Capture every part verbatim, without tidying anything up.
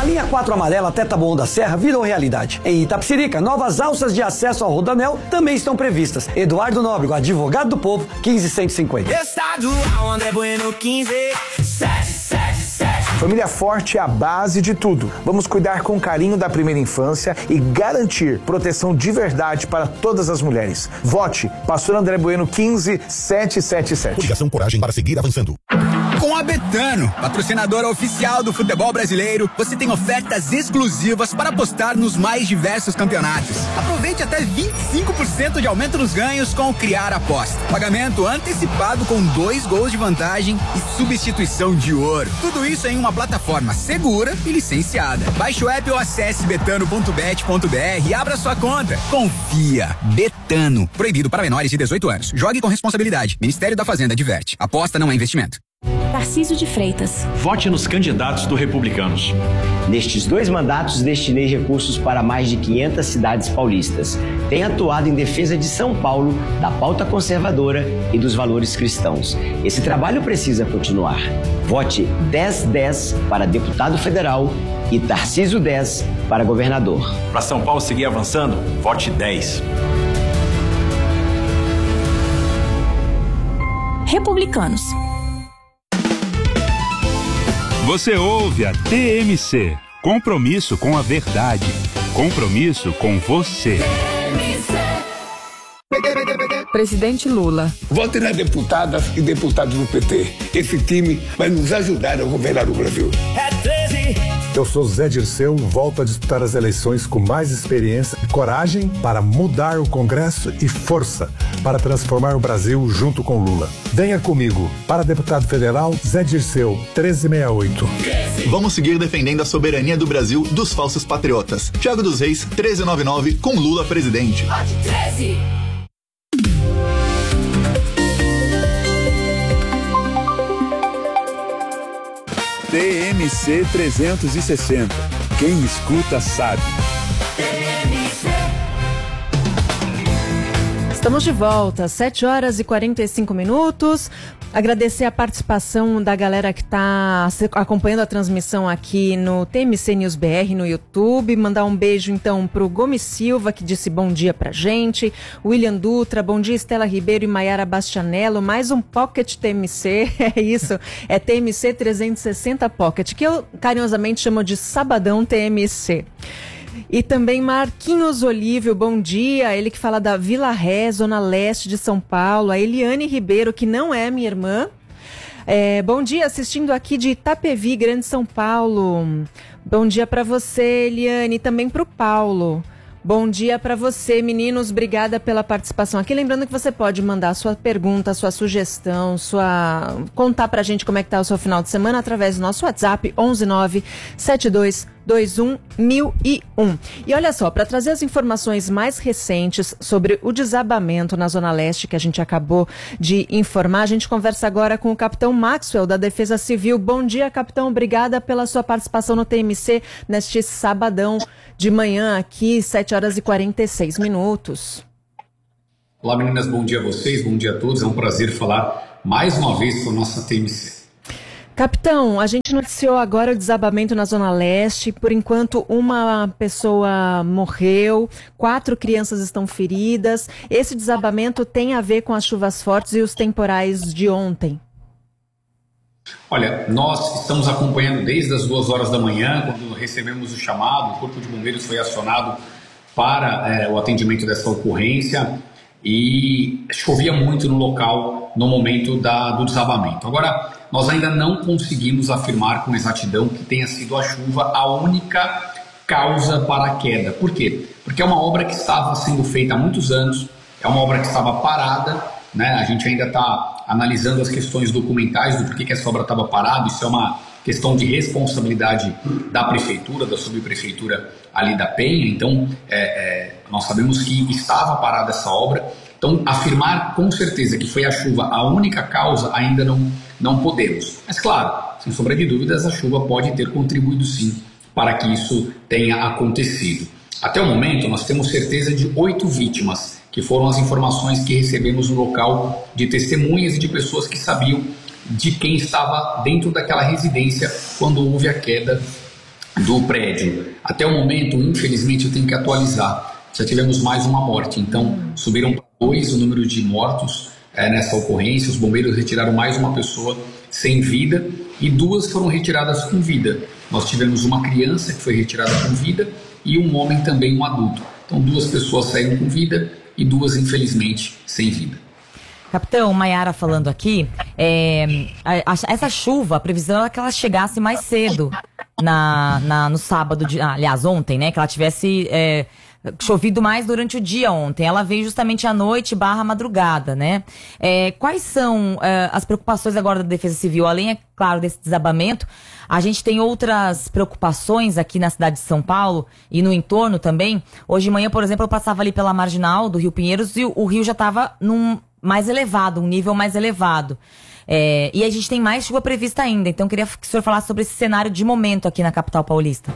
A linha quatro amarela até Taboão da Serra virou realidade. Em Itapecerica, novas alças de acesso ao Rodoanel também estão previstas. Eduardo Nóbrego, advogado do povo, quinze cento e cinquenta. Estadual André Bueno, quinze sete sete sete. Família forte é a base de tudo. Vamos cuidar com carinho da primeira infância e garantir proteção de verdade para todas as mulheres. Vote Pastor André Bueno, quinze sete sete sete. Coligação Coragem para seguir avançando. Com a Betano, patrocinadora oficial do futebol brasileiro, você tem ofertas exclusivas para apostar nos mais diversos campeonatos. Aproveite até vinte e cinco por cento de aumento nos ganhos com o Criar Aposta. Pagamento antecipado com dois gols de vantagem e substituição de ouro. Tudo isso em uma plataforma segura e licenciada. Baixe o app ou acesse betano ponto bet ponto br e abra sua conta. Confia. Betano. Proibido para menores de dezoito anos. Jogue com responsabilidade. Ministério da Fazenda adverte. Aposta não é investimento. Tarcísio de Freitas. Vote nos candidatos do Republicanos. Nestes dois mandatos, destinei recursos para mais de quinhentas cidades paulistas. Tenho atuado em defesa de São Paulo, da pauta conservadora e dos valores cristãos. Esse trabalho precisa continuar. Vote dez dez para deputado federal e Tarcísio dez para governador. Para São Paulo seguir avançando, vote dez. Republicanos. Você ouve a T M C. Compromisso com a verdade. Compromisso com você. Presidente Lula. Vote nas deputadas e deputados do P T. Esse time vai nos ajudar a governar o Brasil. É treze. Eu sou Zé Dirceu, volto a disputar as eleições com mais experiência e coragem para mudar o Congresso e força para transformar o Brasil junto com Lula. Venha comigo. Para deputado federal, Zé Dirceu, treze sessenta e oito. Vamos seguir defendendo a soberania do Brasil dos falsos patriotas. Thiago dos Reis, treze noventa e nove, com Lula presidente. Vote treze. T M C trezentos e sessenta. Quem escuta sabe. Estamos de volta, sete horas e quarenta e cinco minutos. Agradecer a participação da galera que está acompanhando a transmissão aqui no T M C News B R no YouTube. Mandar um beijo então pro Gomes Silva, que disse bom dia pra gente. William Dutra, bom dia Estela Ribeiro e Maiara Bastianello. Mais um Pocket T M C, é isso, é T M C trezentos e sessenta Pocket, que eu carinhosamente chamo de Sabadão T M C. E também Marquinhos Olívio, bom dia, ele que fala da Vila Ré, zona leste de São Paulo. A Eliane Ribeiro, que não é minha irmã. É, bom dia, assistindo aqui de Itapevi, Grande São Paulo. Bom dia para você, Eliane, e também para o Paulo. Bom dia para você, meninos, obrigada pela participação aqui. Lembrando que você pode mandar sua pergunta, sua sugestão, sua contar pra gente como é que tá o seu final de semana através do nosso WhatsApp onze nove sete dois dois um mil e um. E olha só, para trazer as informações mais recentes sobre o desabamento na Zona Leste que a gente acabou de informar, a gente conversa agora com o capitão Maxwell da Defesa Civil. Bom dia, capitão, obrigada pela sua participação no T M C neste sabadão de manhã aqui, sete horas e quarenta e seis minutos. Olá meninas, bom dia a vocês, bom dia a todos, é um prazer falar mais uma vez com a nossa T M C. Capitão, a gente noticiou agora o desabamento na Zona Leste. Por enquanto, uma pessoa morreu, quatro crianças estão feridas. Esse desabamento tem a ver com as chuvas fortes e os temporais de ontem? Olha, nós estamos acompanhando desde as duas horas da manhã, quando recebemos o chamado, o Corpo de Bombeiros foi acionado para é, o atendimento dessa ocorrência e chovia muito no local no momento da, do desabamento. Agora, nós ainda não conseguimos afirmar com exatidão que tenha sido a chuva a única causa para a queda. Por quê? Porque é uma obra que estava sendo feita há muitos anos, é uma obra que estava parada, né? A gente ainda está analisando as questões documentais do porquê que essa obra estava parada. Isso é uma questão de responsabilidade da prefeitura, da subprefeitura ali da Penha. Então, é, é, nós sabemos que estava parada essa obra. Então, afirmar com certeza que foi a chuva a única causa, ainda não, não podemos. Mas, claro, sem sombra de dúvidas, a chuva pode ter contribuído sim para que isso tenha acontecido. Até o momento, nós temos certeza de oito vítimas, que foram as informações que recebemos no local de testemunhas e de pessoas que sabiam de quem estava dentro daquela residência quando houve a queda do prédio. Até o momento, infelizmente, eu tenho que atualizar. Já tivemos mais uma morte, então subiram para dois o número de mortos é, nessa ocorrência. Os bombeiros retiraram mais uma pessoa sem vida e duas foram retiradas com vida. Nós tivemos uma criança que foi retirada com vida e um homem também, um adulto. Então duas pessoas saíram com vida e duas, infelizmente, sem vida. Capitão, Maiara falando aqui, é, a, a, essa chuva, a previsão é que ela chegasse mais cedo na, na, no sábado, de, ah, aliás, ontem, né? Que ela tivesse é, chovido mais durante o dia ontem. Ela veio justamente à noite barra madrugada, né? É, quais são é, as preocupações agora da Defesa Civil? Além, é claro, desse desabamento, a gente tem outras preocupações aqui na cidade de São Paulo e no entorno também. Hoje de manhã, por exemplo, eu passava ali pela marginal do Rio Pinheiros e o, o rio já estava num mais elevado, um nível mais elevado. É, e a gente tem mais chuva prevista ainda. Então, eu queria que o senhor falasse sobre esse cenário de momento aqui na capital paulista.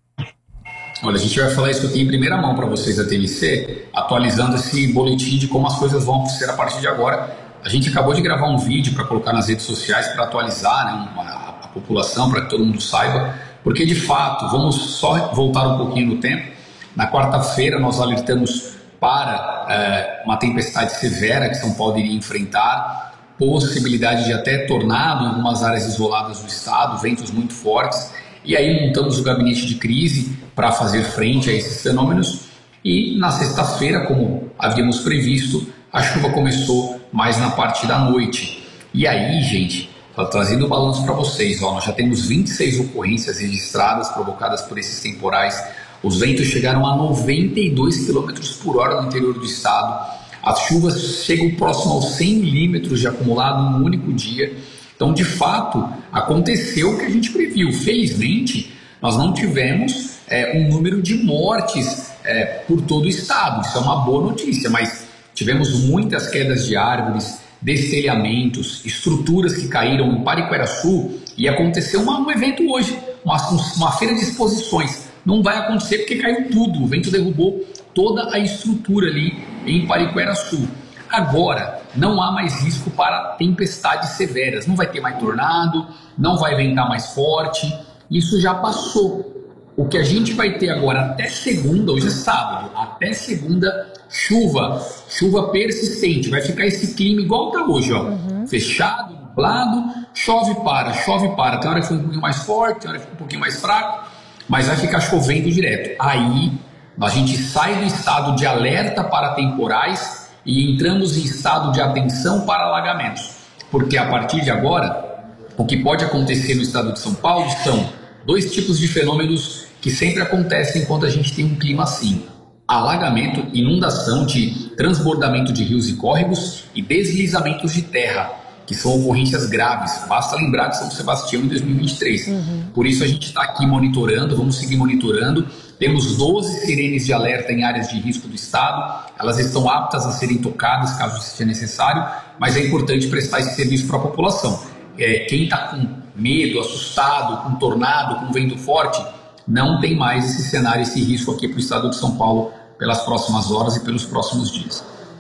Olha, a gente vai falar isso aqui em primeira mão para vocês da T M C, atualizando esse boletim de como as coisas vão ser a partir de agora. A gente acabou de gravar um vídeo para colocar nas redes sociais para atualizar, né, a, a população, para que todo mundo saiba, porque de fato, vamos só voltar um pouquinho no tempo. Na quarta-feira nós alertamos para é, uma tempestade severa que São Paulo iria enfrentar, possibilidade de até tornado em algumas áreas isoladas do estado, ventos muito fortes, e aí montamos o gabinete de crise para fazer frente a esses fenômenos, e na sexta-feira, como havíamos previsto, a chuva começou mais na parte da noite. E aí, gente, tô trazendo o balanço para vocês, ó, nós já temos vinte e seis ocorrências registradas provocadas por esses temporais. Os ventos chegaram a noventa e dois quilômetros por hora no interior do estado. As chuvas chegam próximo aos cem milímetros de acumulado em um único dia. Então, de fato, aconteceu o que a gente previu. Felizmente, nós não tivemos é, um número de mortes é, por todo o estado. Isso é uma boa notícia, mas tivemos muitas quedas de árvores, destelhamentos, estruturas que caíram em Pariqueraçu, e aconteceu uma, um evento hoje, uma, uma feira de exposições. Não vai acontecer porque caiu tudo, o vento derrubou toda a estrutura ali em Pariqueraçu. Agora, não há mais risco para tempestades severas, não vai ter mais tornado, não vai ventar mais forte, isso já passou. O que a gente vai ter agora até segunda, hoje é sábado, até segunda, chuva, chuva persistente, vai ficar esse clima igual está hoje, ó, uhum. Fechado, nublado, chove para, chove para, tem hora que fica um pouquinho mais forte, tem hora que fica um pouquinho mais fraco, mas vai ficar chovendo direto. Aí a gente sai do estado de alerta para temporais e entramos em estado de atenção para alagamentos, porque a partir de agora o que pode acontecer no estado de São Paulo são dois tipos de fenômenos que sempre acontecem enquanto a gente tem um clima assim: alagamento, inundação de transbordamento de rios e córregos e deslizamentos de terra, que são ocorrências graves. Basta lembrar de São Sebastião em dois mil e vinte e três. Uhum. Por isso a gente está aqui monitorando, vamos seguir monitorando. Temos doze sirenes de alerta em áreas de risco do estado. Elas estão aptas a serem tocadas caso seja necessário, mas é importante prestar esse serviço para a população. É, quem está com medo, assustado, com tornado, com vento forte, não tem mais esse cenário, esse risco aqui para o estado de São Paulo pelas próximas horas e pelos próximos dias.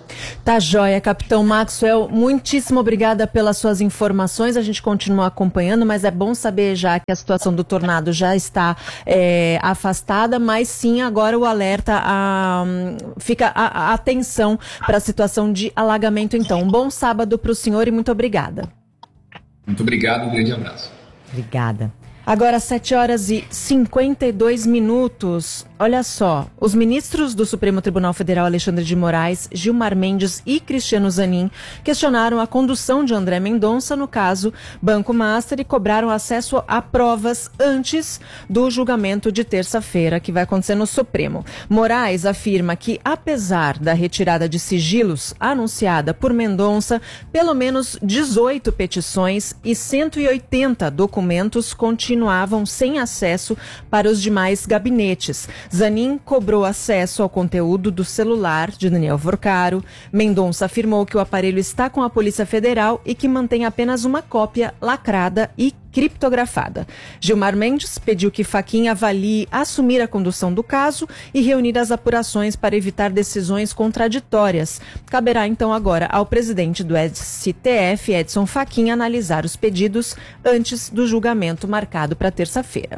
Tá joia, Capitão Maxwell, muitíssimo obrigada pelas suas informações, a gente continua acompanhando, mas é bom saber já que a situação do tornado já está é, afastada, mas sim agora o alerta, a, fica a, a atenção para a situação de alagamento. Então, um bom sábado para o senhor e muito obrigada. Muito obrigado, um grande abraço. Obrigada. Agora, sete horas e cinquenta e dois minutos. Olha só, os ministros do Supremo Tribunal Federal, Alexandre de Moraes, Gilmar Mendes e Cristiano Zanin, questionaram a condução de André Mendonça no caso Banco Master e cobraram acesso a provas antes do julgamento de terça-feira, que vai acontecer no Supremo. Moraes afirma que, apesar da retirada de sigilos anunciada por Mendonça, pelo menos dezoito petições e cento e oitenta documentos continuavam sem acesso para os demais gabinetes. Zanin cobrou acesso ao conteúdo do celular de Daniel Vorcaro. Mendonça afirmou que o aparelho está com a Polícia Federal e que mantém apenas uma cópia lacrada e criptografada. Gilmar Mendes pediu que Fachin avalie assumir a condução do caso e reunir as apurações para evitar decisões contraditórias. Caberá então agora ao presidente do S T F, Edson Fachin, analisar os pedidos antes do julgamento marcado para terça-feira.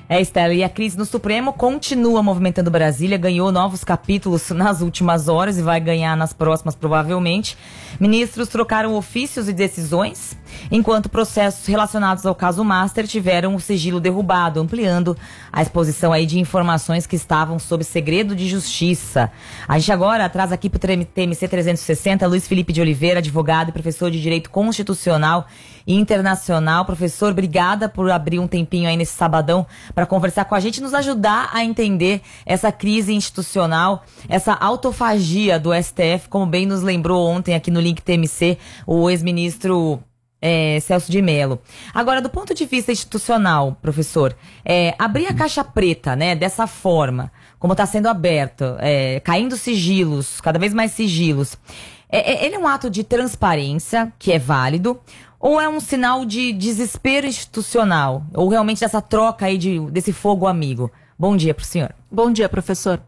É, Estela, e a crise no Supremo continua movimentando Brasília, ganhou novos capítulos nas últimas horas e vai ganhar nas próximas, provavelmente. Ministros trocaram ofícios e decisões, enquanto processos relacionados ao caso Master tiveram o sigilo derrubado, ampliando a exposição aí de informações que estavam sob segredo de justiça. A gente agora traz aqui para o T M C trezentos e sessenta Luiz Felipe de Oliveira, advogado e professor de Direito Constitucional e Internacional. Professor, obrigada por abrir um tempinho aí nesse sabadão para conversar com a gente e nos ajudar a entender essa crise institucional, essa autofagia do S T F, como bem nos lembrou ontem aqui no Link T M C o ex-ministro é, Celso de Mello. Agora, do ponto de vista institucional, professor, é, abrir a caixa preta, né, dessa forma, como está sendo aberto, é, caindo sigilos, cada vez mais sigilos, é, é, ele é um ato de transparência, que é válido, ou é um sinal de desespero institucional? Ou realmente dessa troca aí de, desse fogo amigo? Bom dia pro senhor. Bom dia, professor.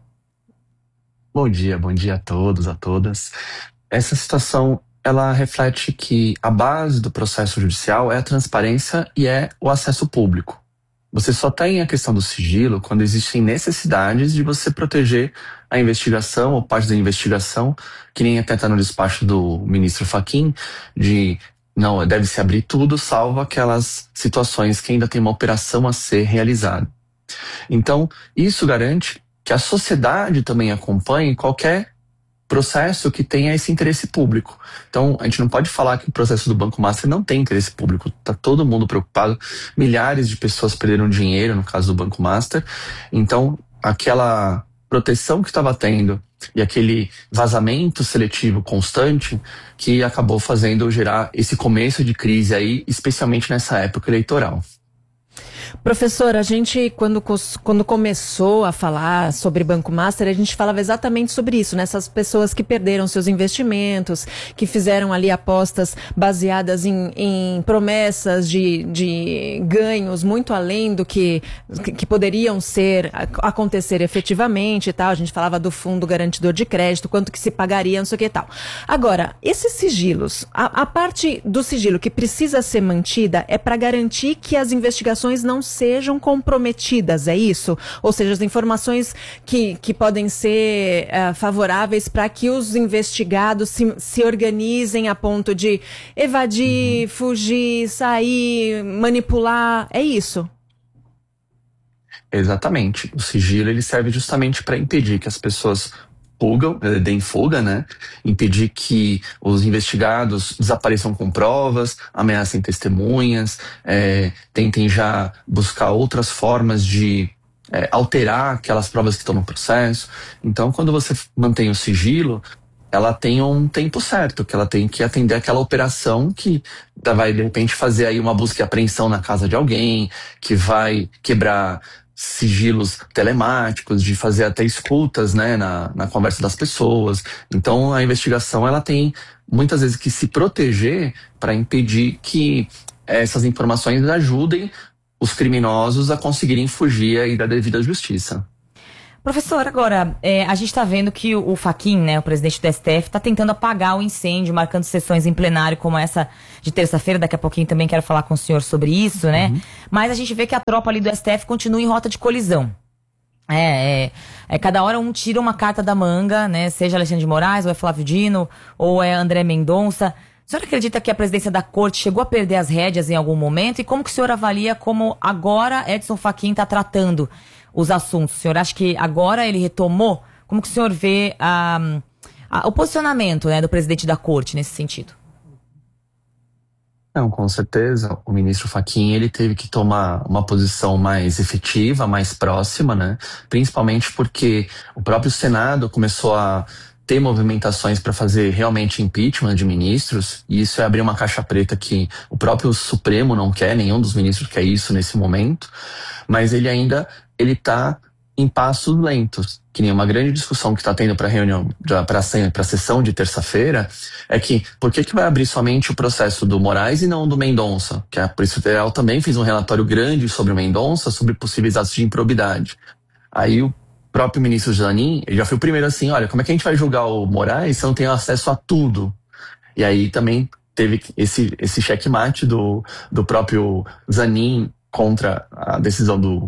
Bom dia, bom dia a todos, a todas. Essa situação, ela reflete que a base do processo judicial é a transparência e é o acesso público. Você só tem a questão do sigilo quando existem necessidades de você proteger a investigação ou parte da investigação, que nem até está no despacho do ministro Fachin, de não, deve-se abrir tudo, salvo aquelas situações que ainda tem uma operação a ser realizada. Então, isso garante que a sociedade também acompanhe qualquer processo que tenha esse interesse público. Então, a gente não pode falar que o processo do Banco Master não tem interesse público. Está todo mundo preocupado. Milhares de pessoas perderam dinheiro no caso do Banco Master. Então, aquela proteção que estava tendo e aquele vazamento seletivo constante que acabou fazendo gerar esse começo de crise aí, especialmente nessa época eleitoral. Professor, a gente, quando, quando começou a falar sobre Banco Master, a gente falava exatamente sobre isso, né? Essas pessoas que perderam seus investimentos, que fizeram ali apostas baseadas em, em promessas de, de ganhos muito além do que, que poderiam ser, acontecer efetivamente e tal. A gente falava do fundo garantidor de crédito, quanto que se pagaria, não sei o que e tal. Agora, esses sigilos, a, a parte do sigilo que precisa ser mantida é para garantir que as investigações não sejam comprometidas, é isso? Ou seja, as informações que, que podem ser uh, favoráveis para que os investigados se, se organizem a ponto de evadir, fugir, sair, manipular, é isso? Exatamente. O sigilo ele serve justamente para impedir que as pessoas fugam, deem fuga, né? Impedir que os investigados desapareçam com provas, ameacem testemunhas, é, tentem já buscar outras formas de é, alterar aquelas provas que estão no processo. Então, quando você mantém o sigilo, ela tem um tempo certo, que ela tem que atender aquela operação que vai, de repente, fazer aí uma busca e apreensão na casa de alguém, que vai quebrar sigilos telemáticos, de fazer até escutas, né, na, na conversa das pessoas. Então a investigação ela tem muitas vezes que se proteger para impedir que essas informações ajudem os criminosos a conseguirem fugir aí da devida justiça. Professor, agora, é, a gente está vendo que o, o Fachin, né, o presidente do S T F, está tentando apagar o incêndio, marcando sessões em plenário como essa de terça-feira. Daqui a pouquinho também quero falar com o senhor sobre isso, né? Uhum. Mas a gente vê que a tropa ali do S T F continua em rota de colisão. É, é, é, cada hora um tira uma carta da manga, né? Seja Alexandre de Moraes, ou é Flávio Dino, ou é André Mendonça. O senhor acredita que a presidência da corte chegou a perder as rédeas em algum momento? E como que o senhor avalia como agora Edson Fachin está tratando os assuntos? O senhor acha que agora ele retomou? Como que o senhor vê a, a, o posicionamento, né, do presidente da corte nesse sentido? Não, com certeza. O ministro Fachin, ele teve que tomar uma posição mais efetiva, mais próxima, né? Principalmente porque o próprio Senado começou a ter movimentações para fazer realmente impeachment de ministros, e isso é abrir uma caixa preta que o próprio Supremo não quer, nenhum dos ministros quer isso nesse momento, mas ele ainda ele tá em passos lentos, que nem uma grande discussão que está tendo para a reunião, para a sessão de terça-feira, é que por que, que vai abrir somente o processo do Moraes e não do Mendonça? Que a Polícia Federal também fez um relatório grande sobre o Mendonça, sobre possíveis atos de improbidade. Aí o próprio ministro Zanin, ele já foi o primeiro assim, olha, como é que a gente vai julgar o Moraes se eu não tenho acesso a tudo? E aí também teve esse, esse checkmate do, do próprio Zanin contra a decisão do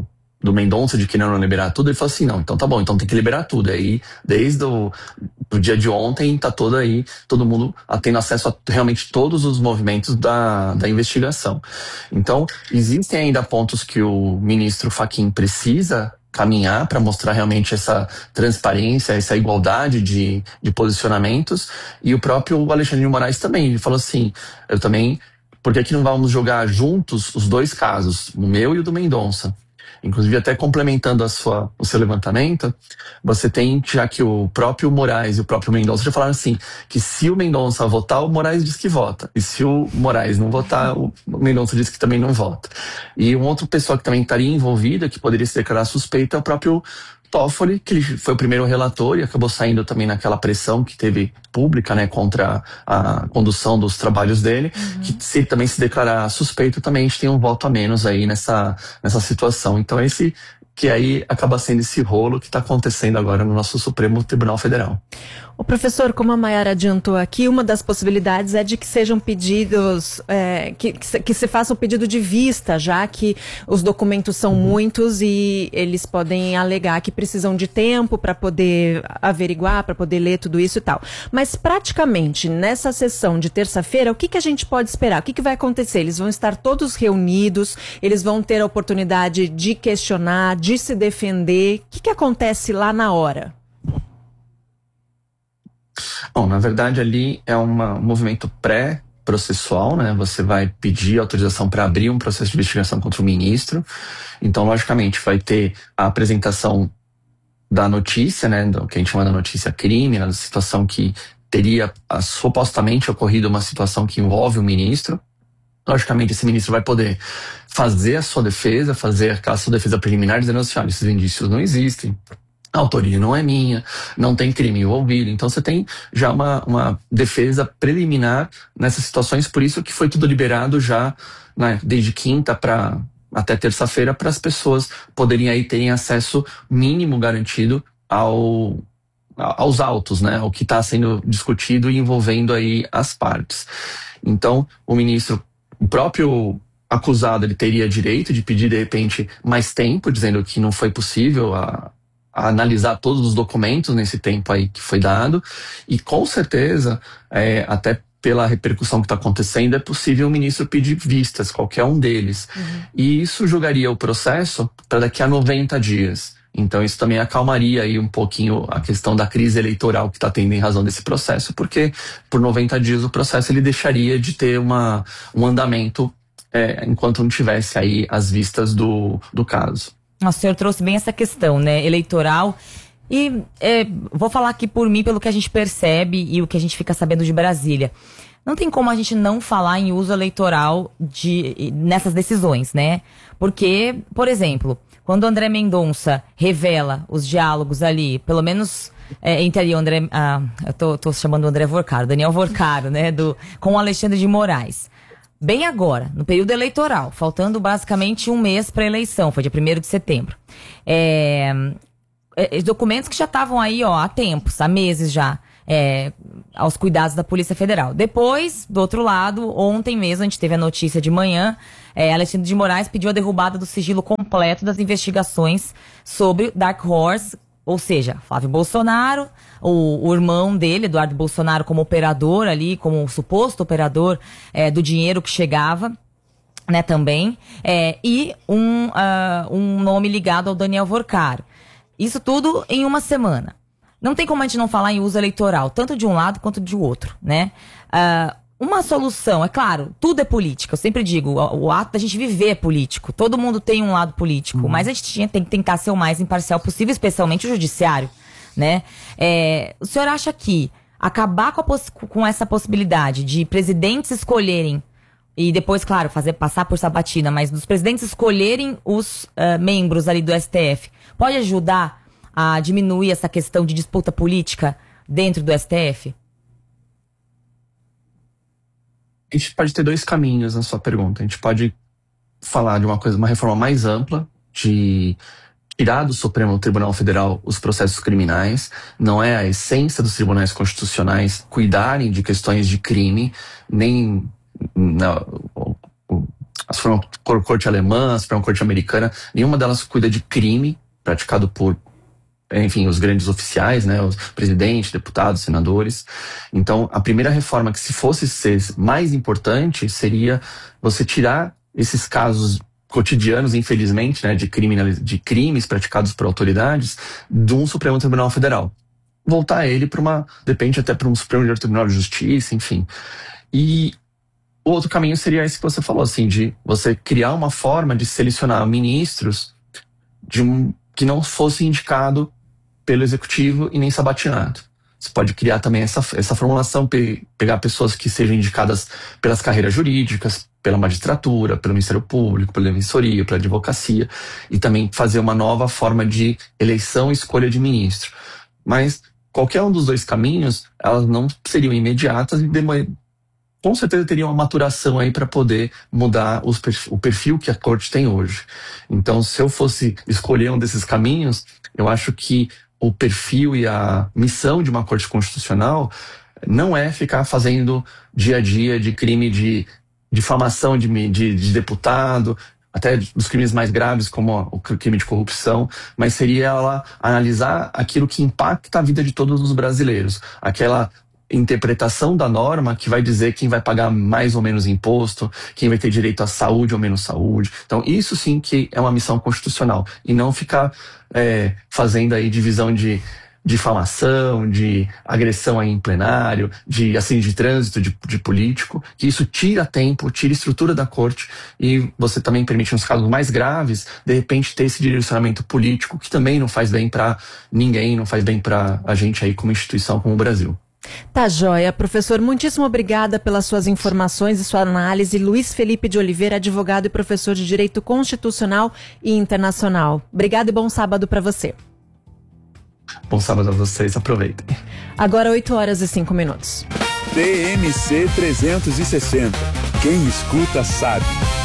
do Mendonça de querer não liberar tudo, ele falou assim, não, então tá bom, então tem que liberar tudo. Aí, desde o do dia de ontem, tá todo aí, todo mundo tendo acesso a realmente todos os movimentos da, da investigação. Então, existem ainda pontos que o ministro Fachin precisa caminhar para mostrar realmente essa transparência, essa igualdade de, de posicionamentos, e o próprio Alexandre de Moraes também, ele falou assim, eu também, por que que não vamos jogar juntos os dois casos, o meu e o do Mendonça? Inclusive, até complementando a sua, o seu levantamento, você tem, já que o próprio Moraes e o próprio Mendonça já falaram assim, que se o Mendonça votar, o Moraes diz que vota. E se o Moraes não votar, o Mendonça diz que também não vota. E um outro pessoal que também estaria envolvida, que poderia se declarar suspeito, é o próprio Toffoli, que ele foi o primeiro relator e acabou saindo também naquela pressão que teve pública, né, contra a condução dos trabalhos dele, uhum. que se também se declarar suspeito, também a gente tem um voto a menos aí nessa, nessa situação. Então esse que aí acaba sendo esse rolo que está acontecendo agora no nosso Supremo Tribunal Federal. O professor, como a Maiara adiantou aqui, uma das possibilidades é de que sejam pedidos, é, que, que, se, que se faça o pedido de vista, já que os documentos são uhum. muitos e eles podem alegar que precisam de tempo para poder averiguar, para poder ler tudo isso e tal. Mas praticamente nessa sessão de terça-feira, o que, que a gente pode esperar? O que, que vai acontecer? Eles vão estar todos reunidos, eles vão ter a oportunidade de questionar, de se defender. O que, que acontece lá na hora? Bom, na verdade ali é uma, um movimento pré-processual, né? Você vai pedir autorização para abrir um processo de investigação contra o ministro. Então, logicamente, vai ter a apresentação da notícia, né? Do que a gente chama da notícia crime, da situação que teria a, supostamente ocorrido uma situação que envolve o ministro. Logicamente, esse ministro vai poder fazer a sua defesa, fazer aquela sua defesa preliminar, dizendo assim, olha, esses indícios não existem. A autoria não é minha, não tem crime envolvido. Então você tem já uma, uma defesa preliminar nessas situações, por isso que foi tudo liberado já, né, desde quinta para até terça-feira, para as pessoas poderem aí terem acesso mínimo garantido ao, aos autos, né, ao que está sendo discutido e envolvendo aí as partes. Então o ministro, o próprio acusado, ele teria direito de pedir de repente mais tempo, dizendo que não foi possível a a analisar todos os documentos nesse tempo aí que foi dado, e com certeza, é, até pela repercussão que está acontecendo, é possível o ministro pedir vistas, qualquer um deles. Uhum. E isso julgaria o processo para daqui a noventa dias. Então isso também acalmaria aí um pouquinho a questão da crise eleitoral que está tendo em razão desse processo, porque por noventa dias o processo ele deixaria de ter uma, um andamento é, enquanto não tivesse aí as vistas do, do caso. O senhor trouxe bem essa questão, né, eleitoral, e é, vou falar aqui por mim, pelo que a gente percebe e o que a gente fica sabendo de Brasília. Não tem como a gente não falar em uso eleitoral de, nessas decisões, né? Porque, por exemplo, quando o André Mendonça revela os diálogos ali, pelo menos é, entre ali o André, ah, eu tô, tô chamando o André Vorcaro, Daniel Vorcaro, né, do, com o Alexandre de Moraes. Bem agora, no período eleitoral, faltando basicamente um mês para a eleição, foi dia primeiro de setembro. É, é, documentos que já estavam aí, ó, há tempos, há meses já, é, aos cuidados da Polícia Federal. Depois, do outro lado, ontem mesmo, a gente teve a notícia de manhã, é, Alexandre de Moraes pediu a derrubada do sigilo completo das investigações sobre Dark Horse, ou seja, Flávio Bolsonaro, o, o irmão dele, Eduardo Bolsonaro, como operador ali, como um suposto operador é, do dinheiro que chegava, né, também, é, e um, uh, um nome ligado ao Daniel Vorcaro. Isso tudo em uma semana. Não tem como a gente não falar em uso eleitoral, tanto de um lado quanto de outro, né? Uh, Uma solução, é claro, tudo é política. Eu sempre digo, o, o ato da gente viver é político. Todo mundo tem um lado político, uhum. mas a gente tinha, tem que tentar ser o mais imparcial possível, especialmente o judiciário, né? É, o senhor acha que acabar com, a, com essa possibilidade de presidentes escolherem, e depois, claro, fazer passar por sabatina, mas dos presidentes escolherem os uh, membros ali do S T F, pode ajudar a diminuir essa questão de disputa política dentro do S T F? A gente pode ter dois caminhos na sua pergunta. A gente pode falar de uma coisa, uma reforma mais ampla, de tirar do Supremo Tribunal Federal os processos criminais. Não é a essência dos tribunais constitucionais cuidarem de questões de crime, nem na, a Suprema Corte alemã, a Suprema Corte americana, nenhuma delas cuida de crime praticado por, enfim, os grandes oficiais, né, os presidentes, deputados, senadores. Então, a primeira reforma que, se fosse ser mais importante, seria você tirar esses casos cotidianos, infelizmente, né, de, de crimes praticados por autoridades, de um Supremo Tribunal Federal. Voltar ele para uma, depende até para um Supremo Tribunal de Justiça, enfim. E o outro caminho seria esse que você falou, assim, de você criar uma forma de selecionar ministros de um, que não fosse indicado pelo executivo e nem sabatinado. Você pode criar também essa, essa formulação, pe, pegar pessoas que sejam indicadas pelas carreiras jurídicas, pela magistratura, pelo Ministério Público, pela defensoria, pela advocacia, e também fazer uma nova forma de eleição e escolha de ministro. Mas qualquer um dos dois caminhos, elas não seriam imediatas e demor- com certeza teria uma maturação aí para poder mudar os perfil, o perfil que a corte tem hoje. Então, se eu fosse escolher um desses caminhos, eu acho que o perfil e a missão de uma corte constitucional não é ficar fazendo dia a dia de crime de difamação de, de, de deputado, até dos crimes mais graves, como o crime de corrupção, mas seria ela analisar aquilo que impacta a vida de todos os brasileiros. Aquela interpretação da norma que vai dizer quem vai pagar mais ou menos imposto, quem vai ter direito à saúde ou menos saúde. Então, isso sim que é uma missão constitucional. E não ficar é, fazendo aí divisão de difamação, de agressão aí em plenário, de assim de trânsito, de, de político, que isso tira tempo, tira estrutura da corte, e você também permite, nos casos mais graves, de repente ter esse direcionamento político que também não faz bem para ninguém, não faz bem para a gente aí como instituição, como o Brasil. Tá joia, professor, muitíssimo obrigada pelas suas informações e sua análise. Luiz Felipe de Oliveira, advogado e professor de Direito Constitucional e Internacional. Obrigado e bom sábado para você. Bom sábado a vocês, aproveitem. Agora oito horas e cinco minutos. T M C trezentos e sessenta. Quem escuta sabe.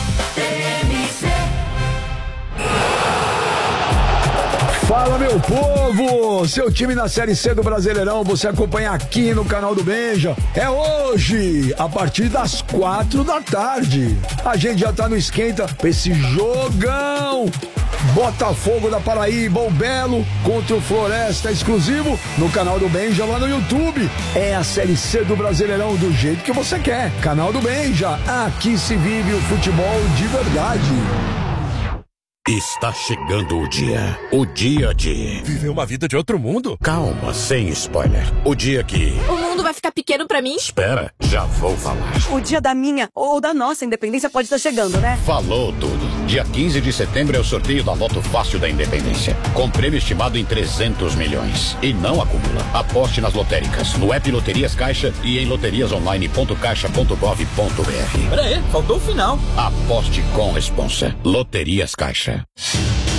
Fala, meu povo! Seu time na Série C do Brasileirão, você acompanha aqui no canal do Benja. É hoje, a partir das quatro da tarde. A gente já tá no esquenta pra esse jogão. Botafogo da Paraíba, o Belo contra o Floresta, exclusivo no canal do Benja lá no YouTube. É a Série C do Brasileirão do jeito que você quer. Canal do Benja, aqui se vive o futebol de verdade. Está chegando o dia. O dia de... viver uma vida de outro mundo? Calma, sem spoiler. O dia que... o mundo vai ficar pequeno pra mim? Espera, já vou falar. O dia da minha ou da nossa independência pode estar chegando, né? Falou tudo. Dia quinze de setembro é o sorteio da Loto Fácil da Independência. Com prêmio estimado em trezentos milhões. E não acumula. Aposte nas lotéricas, no app Loterias Caixa e em loterias online ponto caixa ponto gov ponto br. Pera aí, faltou o final. Aposte com responsa. Loterias Caixa.